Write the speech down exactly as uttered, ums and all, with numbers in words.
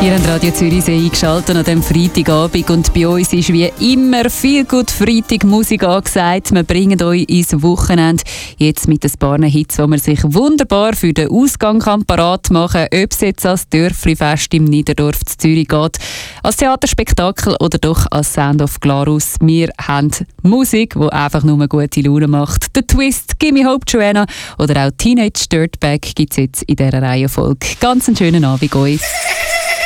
Ihr habt Radio Zürichsee eingeschaltet an diesem Freitagabend und bei uns ist wie immer viel gut Freitagmusik angesagt. Wir bringen euch ins Wochenende jetzt mit ein paar Hits, wo man sich wunderbar für den Ausgang kann parat machen kann, ob es jetzt als Dörfli-Fest im Niederdorf zu Zürich geht, als Theaterspektakel oder doch als Sound of Glarus. Wir haben Musik, die einfach nur gute Laune macht. «The Twist», «Gimme Hope Joanna» oder auch «Teenage Dirtbag» gibt es jetzt in dieser Reihenfolge. Ganz einen schönen Abend euch.